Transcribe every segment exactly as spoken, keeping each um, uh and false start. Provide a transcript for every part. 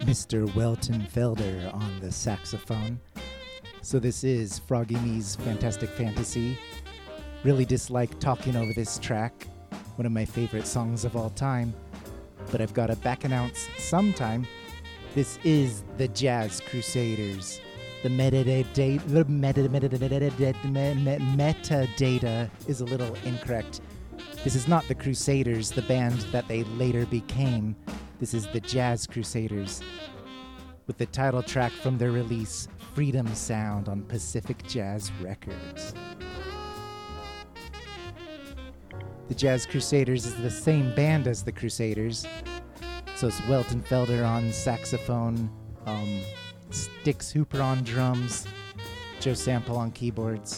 Mister Welton Felder on the saxophone. So this is Froggy Me's Fantastic Fantasy. Really dislike talking over this track, one of my favorite songs of all time, but I've got to back announce sometime. This is the Jazz Crusaders. The metadata, the meta, metadata, metadata is a little incorrect. This is not the Crusaders, the band that they later became. This is the Jazz Crusaders, with the title track from their release, Freedom Sound, on Pacific Jazz Records. The Jazz Crusaders is the same band as the Crusaders, so it's Welton Felder on saxophone, um, Stix Hooper on drums, Joe Sample on keyboards.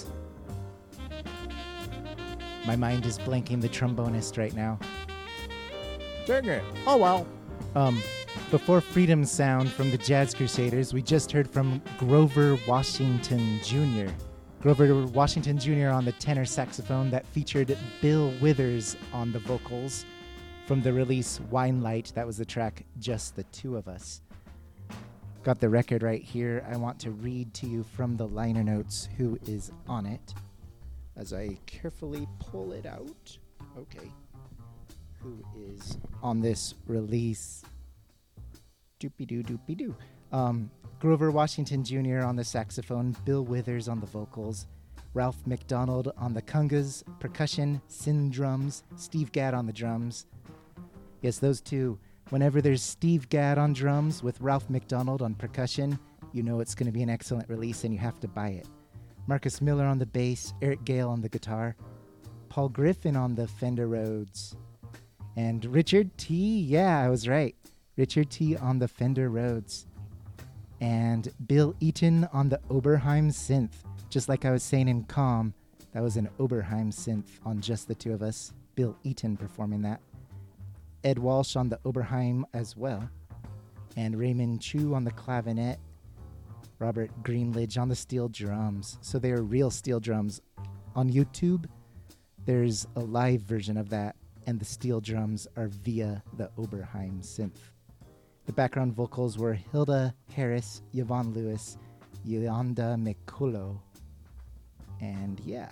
My mind is blanking the trombonist right now. Dang it. Oh well. Um, before Freedom Sound from the Jazz Crusaders, we just heard from Grover Washington Junior Grover Washington Junior on the tenor saxophone that featured Bill Withers on the vocals from the release Wine Light. That was the track Just the Two of Us. Got the record right here. I want to read to you from the liner notes who is on it as I carefully pull it out. Okay. Who is on this release? Doopy-doo, doopy-doo. Um, Grover Washington Junior on the saxophone, Bill Withers on the vocals, Ralph McDonald on the congas, percussion, sin drums, Steve Gadd on the drums. Yes, those two. Whenever there's Steve Gadd on drums with Ralph McDonald on percussion, you know it's going to be an excellent release and you have to buy it. Marcus Miller on the bass, Eric Gale on the guitar, Paul Griffin on the Fender Rhodes, and Richard T. Yeah, I was right. Richard T. on the Fender Rhodes. And Bill Eaton on the Oberheim synth. Just like I was saying in Calm, that was an Oberheim synth on Just the Two of Us. Bill Eaton performing that. Ed Walsh on the Oberheim as well. And Raymond Chu on the clavinet. Robert Greenledge on the steel drums. So they are real steel drums. On YouTube, there's a live version of that, and the steel drums are via the Oberheim synth. The background vocals were Hilda Harris, Yvonne Lewis, Yolanda McCullough. And yeah,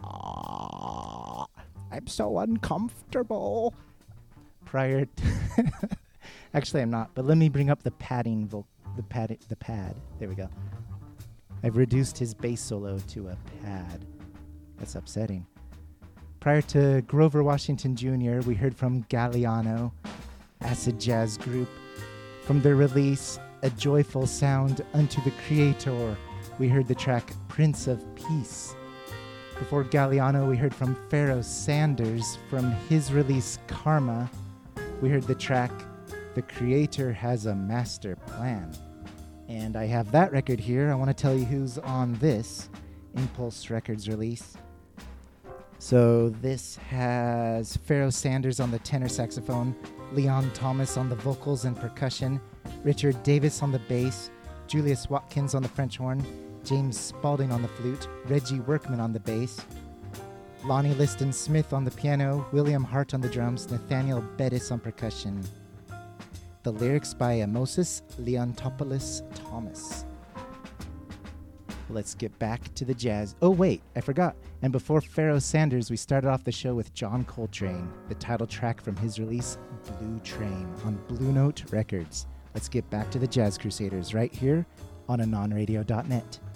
I'm so uncomfortable. Prior to Actually, I'm not, but let me bring up the padding vo- the pad the pad. There we go. I've reduced his bass solo to a pad. That's upsetting. Prior to Grover Washington Junior, we heard from Galliano, acid jazz group. From their release, A Joyful Sound Unto the Creator, we heard the track Prince of Peace. Before Galliano, we heard from Pharoah Sanders. From his release Karma, we heard the track The Creator Has a Master Plan. And I have that record here. I want to tell you who's on this Impulse Records release. So this has Pharoah Sanders on the tenor saxophone, Leon Thomas on the vocals and percussion, Richard Davis on the bass, Julius Watkins on the French horn, James Spaulding on the flute, Reggie Workman on the bass, Lonnie Liston Smith on the piano, William Hart on the drums, Nathaniel Bettis on percussion. The lyrics by Amosis Leontopoulos Thomas. Let's get back to the jazz. Oh, wait, I forgot. And before Pharoah Sanders, we started off the show with John Coltrane, the title track from his release, Blue Train, on Blue Note Records. Let's get back to the Jazz Crusaders right here on anon radio dot net.